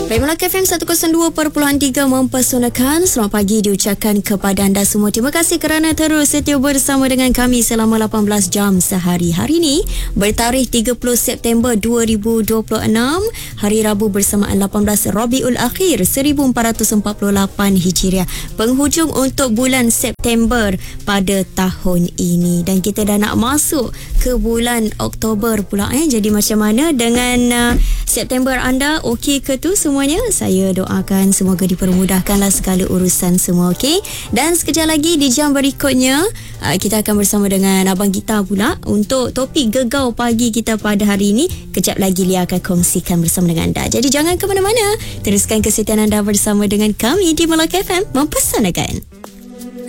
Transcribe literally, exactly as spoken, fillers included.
Baik, Melaka F M seratus dua perpuluhan tiga mempesonakan. Selamat pagi diucapkan kepada anda semua. Terima kasih kerana terus setia bersama dengan kami selama lapan belas jam sehari. Hari ini bertarikh tiga puluh September dua ribu dua puluh enam, hari Rabu bersamaan lapan belas Rabiul Akhir seribu empat ratus empat puluh lapan Hijriah. Penghujung untuk bulan September pada tahun ini, dan kita dah nak masuk ke bulan Oktober pula eh. Jadi macam mana dengan uh, September anda? Okey ke tu semuanya? Saya doakan semoga dipermudahkanlah segala urusan semua, okey? Dan sekejap lagi di jam berikutnya uh, kita akan bersama dengan Abang Gita pula untuk topik Gegau Pagi kita pada hari ini. Kejap lagi Lia akan kongsikan bersama dengan anda. Jadi jangan ke mana-mana, teruskan kesetiaan anda bersama dengan kami di Melaka F M Mempesonakan.